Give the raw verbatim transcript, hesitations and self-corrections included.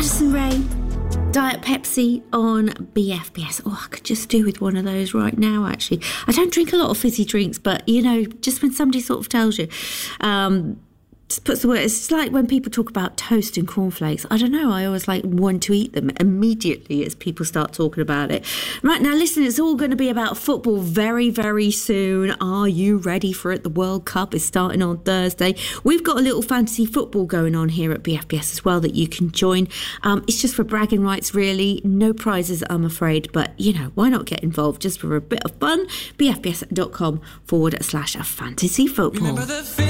Addison Rae, Diet Pepsi on B F B S. Oh, I could just do with one of those right now, actually. I don't drink a lot of fizzy drinks, but, you know, just when somebody sort of tells you, um, just puts the word, it's like when people talk about toast and cornflakes. I don't know, I always like want to eat them immediately as people start talking about it. Right, now listen, it's all going to be about football very, very soon. Are you ready for it? The World Cup is starting on Thursday. We've got a little fantasy football going on here at B F B S as well that you can join. Um, it's just for bragging rights, really. No prizes, I'm afraid, but, you know, why not get involved just for a bit of fun? bfbs.com forward slash fantasy football.